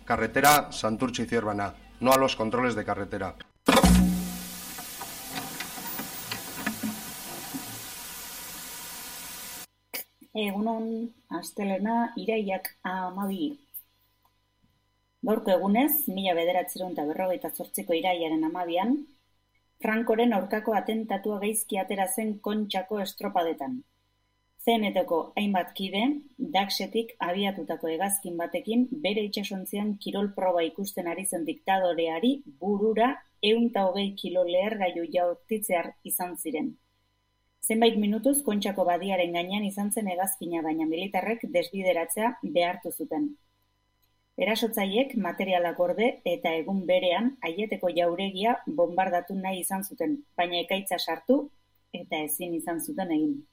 Carretera Santurtzi Zierbana, no a los controles de carretera. Egunon, astelena, irailak 12. Gaurko egunez, 1958ko irailaren 12an, Francoren aurkako atentatua gaizki atera zen Kontxako estropadetan. CNT-ko hainbat kide, Daxetik abiatutako hegazkin batekin bere itsasontzian kirol proba ikusten ari zen diktadoreari burura 120 kilo lehergailu jaurtitzear izan ziren. Zenbait minutuz Kontxako badiaren gainean izan zen hegazkina, baina militarrek desbideratzea behartu zuten. Erasotzaileek materialak gorde eta egun berean Aieteko jauregia bombardatu nahi izan zuten, baina ekaitza sartu eta ezin izan zuten egin.